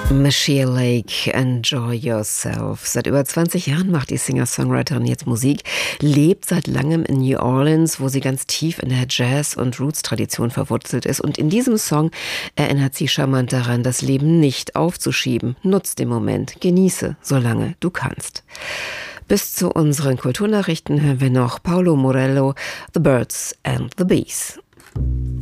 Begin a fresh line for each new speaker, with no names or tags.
Machine Lake, Enjoy Yourself. Seit über 20 Jahren macht die Singer-Songwriterin jetzt Musik, lebt seit langem in New Orleans, wo sie ganz tief in der Jazz- und Roots-Tradition verwurzelt ist. Und in diesem Song erinnert sie charmant daran, das Leben nicht aufzuschieben. Nutz den Moment, genieße, solange du kannst. Bis zu unseren Kulturnachrichten hören wir noch Paulo Morello, The Birds and the Bees.